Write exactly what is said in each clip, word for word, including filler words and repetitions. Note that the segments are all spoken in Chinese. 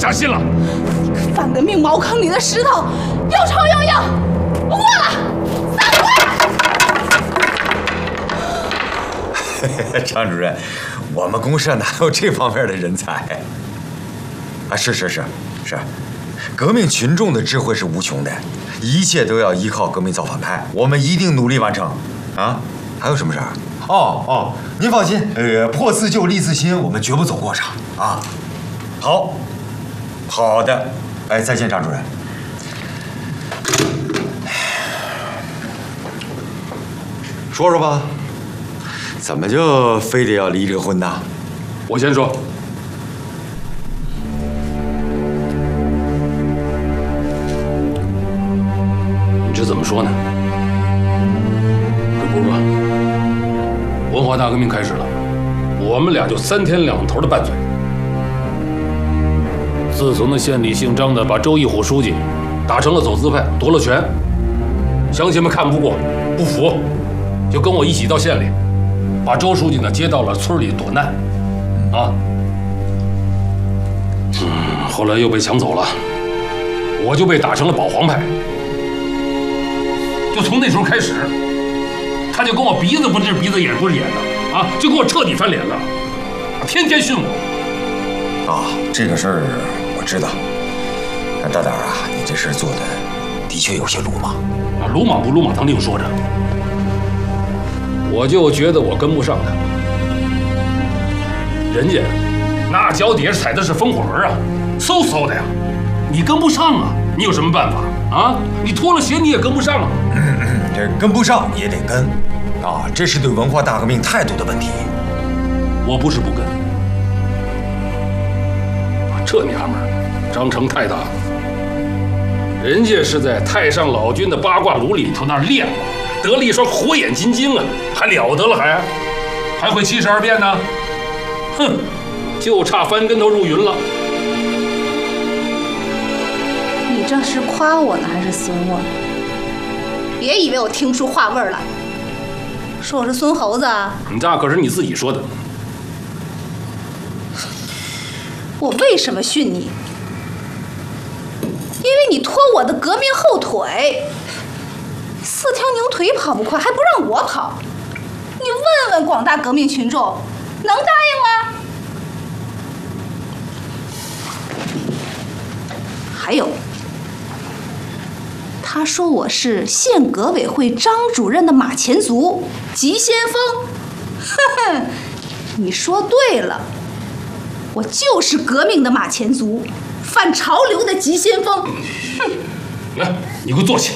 下心了。 反革命茅坑里的石头，有仇有应，不过了，散会。张主任，我们公社哪有这方面的人才？啊，是是是是，革命群众的智慧是无穷的，一切都要依靠革命造反派，我们一定努力完成。啊，还有什么事儿？哦哦，您放心，呃，破自旧立自新，我们绝不走过场啊。好，好的，哎，再见，张主任。说说吧，怎么就非得要离这个婚呢？ 我先说，你这怎么说呢？这不是吧？文化大革命开始了，我们俩就三天两头的拌嘴。自从那县里姓张的把周一虎书记打成了走资派，夺了权，乡亲们看不过，不服，就跟我一起到县里，把周书记呢接到了村里躲难，啊，嗯，后来又被抢走了，我就被打成了保皇派。就从那时候开始，他就跟我鼻子不是鼻子眼不是眼的，啊，就给我彻底翻脸了，天天训我。 啊，这个事儿我知道。但大胆啊，你这事做的的确有些鲁莽。 啊，鲁莽不鲁莽，咱另说着。我就觉得我跟不上他，人家那脚底下踩的是风火轮啊，嗖嗖的呀，你跟不上啊，你有什么办法啊？你脱了鞋你也跟不上啊。 嗯嗯，这跟不上也得跟，啊，这是对文化大革命态度的问题。 我不是不跟，这娘们儿张成太大了，人家是在太上老君的八卦炉里头那儿练过。得了一双火眼金睛啊，还了得了还，还会七十二变呢，哼，就差翻跟头入云了。 你这是夸我呢还是损我呢？别以为我听出话味儿来，说我是孙猴子啊？ 那可是你自己说的。 我为什么训你？因为你拖我的革命后腿。四条牛腿跑不快，还不让我跑，你问问广大革命群众，能答应吗？还有，他说我是县革委会张主任的马前卒、急先锋，哼哼，你说对了，我就是革命的马前卒，反潮流的急先锋。哼， 来，你给我坐起。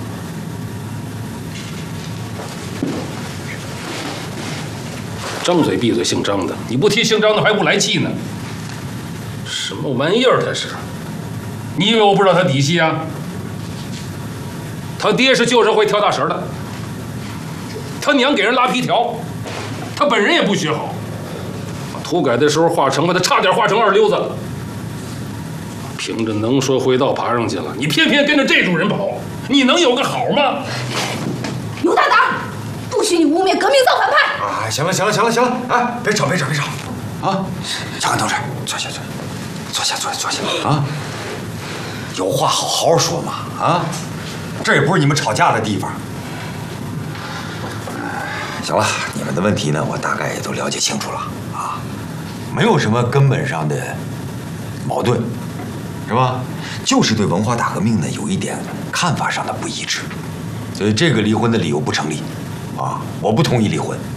张嘴闭嘴姓张的，你不提姓张的还不来气呢？什么玩意儿这是？你以为我不知道他底细啊？他爹是旧社会跳大神的，他娘给人拉皮条，他本人也不学好，土改的时候化成了，他差点化成二流子。凭着能说会道爬上去了，你偏偏跟着这种人跑，你能有个好吗？ 牛大胆！不许你污蔑革命造反派！ 啊，行了行了行了行了，哎，别吵别吵别吵，啊，长官同志，坐下坐下，坐下坐下坐下啊，有话好好说嘛啊，这也不是你们吵架的地方。行了，你们的问题呢，我大概也都了解清楚了啊，没有什么根本上的矛盾，是吧？就是对文化大革命呢有一点看法上的不一致，所以这个离婚的理由不成立。啊，我不同意离婚。